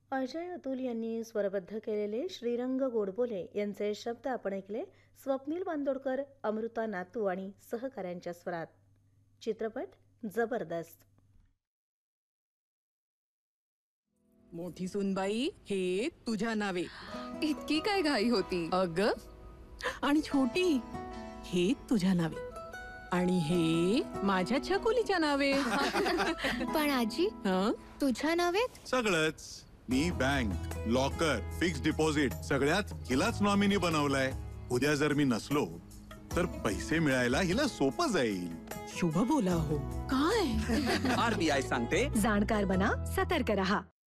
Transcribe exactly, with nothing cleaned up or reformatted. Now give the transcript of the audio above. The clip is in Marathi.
अजय अतुल यांनी स्वरबद्ध केलेले श्रीरंग गोडबोले यांचे शब्द आपण ऐकले स्वप्नील बांदोडकर, अमृता नातू आणि सहकाऱ्यांच्या स्वरात. चित्रपट जबरदस्त. मोठी सुनबाई, हे तुझ्या नावे. इतकी काय घाई होती? अग, आणि छोटी, हे तुझ्या नावे. आणि हे माझ्या छकुलीच्या नावे. पण आजी, हं? तुझ्या नावे? सगळंच. मी बँक, लॉकर, फिक्स डिपॉझिट सगळ्यात हिलाच नॉमिनी बनवलाय. उद्या जर मी नसलो तर पैसे मिळायला हिला सोपं जाईल. शुभ बोला हो. काय? आरबीआय सांगते, जाणकार बना, सतर्क रहा.